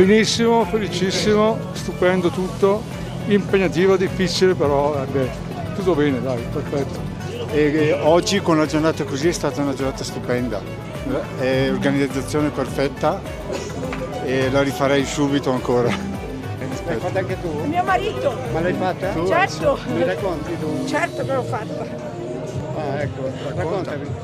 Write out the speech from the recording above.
Benissimo, felicissimo, stupendo tutto, impegnativo, difficile, però tutto bene, dai, perfetto. E oggi con una giornata così è stata una giornata stupenda, è organizzazione perfetta e la rifarei subito ancora. L'hai fatta anche tu? Mio marito. Ma l'hai fatta? Certo. Mi racconti tu? Certo che l'ho fatta. Ah, ecco, raccontami.